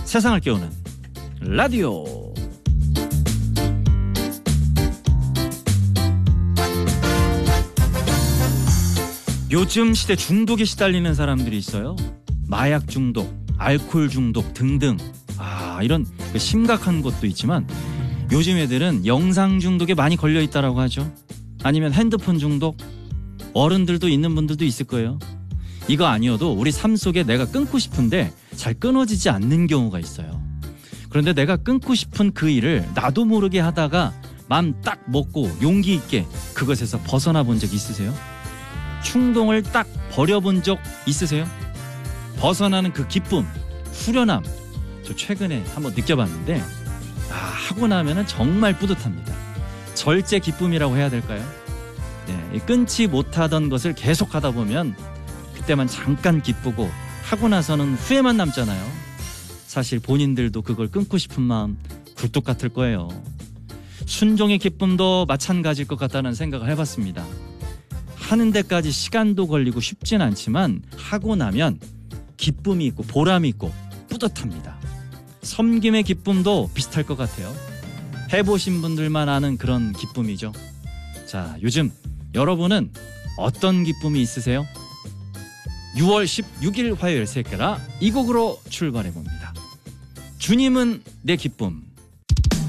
세상을 깨우는 라디오. 요즘 시대 중독에 시달리는 사람들이 있어요. 마약 중독, 알코올 중독 등등. 이런 심각한 것도 있지만 요즘 애들은 영상 중독에 많이 걸려 있다라고 하죠. 아니면 핸드폰 중독. 어른들도 있는 분들도 있을 거예요. 이거 아니어도 우리 삶 속에 내가 끊고 싶은데 잘 끊어지지 않는 경우가 있어요. 그런데 내가 끊고 싶은 그 일을 나도 모르게 하다가 맘 딱 먹고 용기 있게 그것에서 벗어나 본 적 있으세요? 충동을 딱 버려본 적 있으세요? 벗어나는 그 기쁨, 후련함, 저 최근에 한번 느껴봤는데 하고 나면은 정말 뿌듯합니다. 절제 기쁨이라고 해야 될까요? 네, 끊지 못하던 것을 계속 하다 보면 그때만 잠깐 기쁘고 하고 나서는 후회만 남잖아요. 사실 본인들도 그걸 끊고 싶은 마음 굴뚝 같을 거예요. 순종의 기쁨도 마찬가지일 것 같다는 생각을 해봤습니다. 하는 데까지 시간도 걸리고 쉽진 않지만 하고 나면 기쁨이 있고 보람이 있고 뿌듯합니다. 섬김의 기쁨도 비슷할 것 같아요. 해보신 분들만 아는 그런 기쁨이죠. 자, 요즘 여러분은 어떤 기쁨이 있으세요? 6월 16일 화요일 새끼라 이 곡으로 출발해봅니다. 주님은 내 기쁨.